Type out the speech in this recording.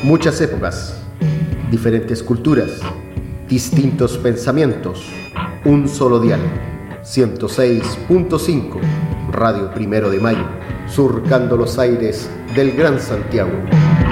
Muchas épocas, diferentes culturas, distintos pensamientos, un solo dial. 106.5, Radio Primero de Mayo, surcando los aires del Gran Santiago.